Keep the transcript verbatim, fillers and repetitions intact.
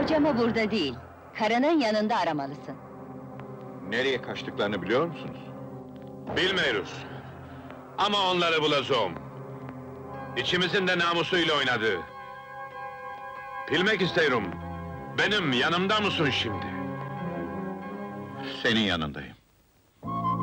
Kocamı burada değil, karının yanında aramalısın. Nereye kaçtıklarını biliyor musunuz? Bilmiyoruz. Ama onları bulacağım. İçimizin de namusuyla oynadı. Bilmek istiyorum. Benim yanımda mısın şimdi? Senin yanındayım.